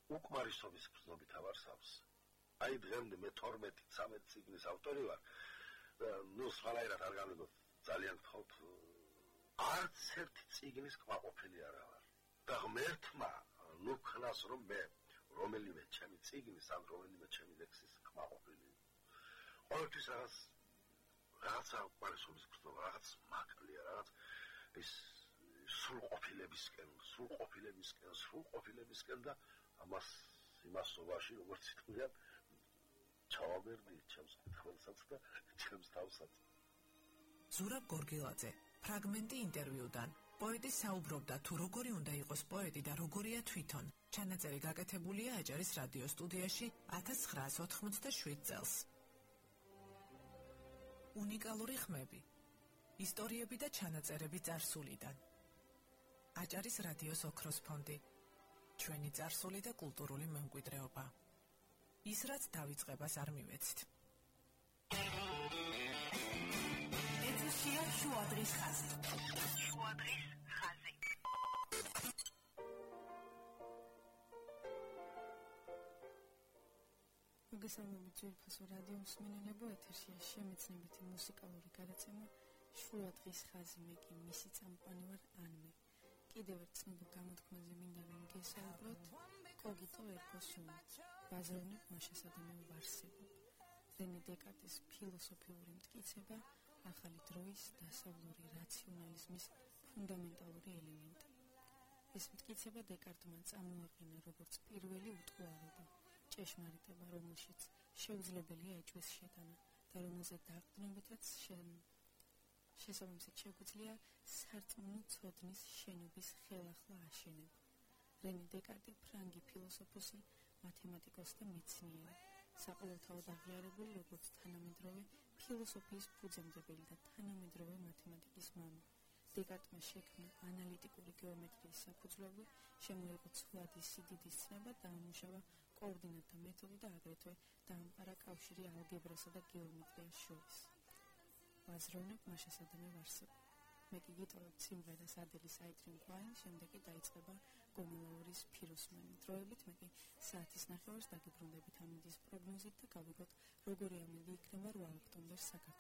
უკმარისობის გრძნობით ავარსავს. აი დღემდე მე 12-13 წიგნის ავტორი ვარ. სხვანაირად არ განვიგოთ, ძალიან გთხოვთ, არც ერთი წიგნის კმაყოფილი არა ვარ. და ღმერთმა ქნას, რომ მე რომელიმე ჩემი წიგნის ან რომელიმე ჩემი ლექსის კმაყოფილი. ყოველთვის რაღაცა უკმარისობის გრძნობა, რაღაც მაკლია, რაღაც ის სრულყოფილებისკენ და იმას სობაში, როგორც იტყვიან, ჩავაბერდი ჩემს კითხვებსაც და ჩემს თავსაც. ზურაბ გორგილაძე, ფრაგმენტი ინტერვიუდან. პოეტი საუბრობდა თუ როგორი უნდა იყოს პოეტი და როგორია თვითონ. ჩანაწერი გაკეთებულია აჭარის რადიო სტუდიაში 1987 წელს. უნიკალური ხმები, ისტორიები და ჩანაწერები წარსულიდან. აჭარის რადიოს ოქროს ფონდი. ჩვენი წარსული და კულტურული მემკვიდრეობა. ის რაც დავიწყებას არ მივეცით. ეთერშია შუადრის ხაზი. მოგესალმებით ძვირფასო რადიო მსმენელებო, ეთერშია შემეცნებითი მუსიკალური გადაცემა შუადღის ხაზი, მე კი მისი წამყვანი ვარ ანმე. კიდევ ერთ ცნობილ გამოთქმაზე მინდა რომ გესაუბროთ, კოგიტო ერგო სუმ, ბაზროვნებ მაშასა და მე ვარსებობ. რენე დეკარტის ფილოსოფიური მტკიცება, ახალი დროის დასავლური რაციონალიზმის ფუნდამენტალური ელემენტი. ეს მტკიცება დეკარტმა წამოაყენა როგორც პირველი უტყუარობა, ჭეშმარიტება, რომელშიც შეუძლებელია ეჭვის შეტანა და რომელზე დაყრდნობითაც შესაბამისად შეგვიძლია სარწმუნო ცოდნის შენობის ხელახლა აშენება. რენე დეკარტი ფრანგი ფილოსოფოსი, მათემატიკოსი და მეცნიერი, საყოველთაოდ აღიარებული როგორც თანამედროვე ფილოსოფიის ფუძემდებელი და თანამედროვე მათემატიკის მამა. დეკარტმა შექმნა ანალიტიკური გეომეტრიის საფუძვლები, შემოიღო ცვლადი სიდიდის ცნება, დაამუშავა კოორდინატთა მეთოდი და აგრეთვე დაამყარა კავშირი ალგებრასა და გეომეტრიას შორის. ბაზროვნებ მაშასა და მე ვარსებობ. მე კი გიტოვებ სიმღერას ადელის I Drink Wine, შემდეგ კი დაიწყება გომილაურის ფიროსმანი. დროებით მე კი საათის ნახევარს დაგიბრუნდებით ამინდის პროგნოზით და გავიგოთ, როგორი ამინდი იქნება 8 ოქტომბერს საქართველოში.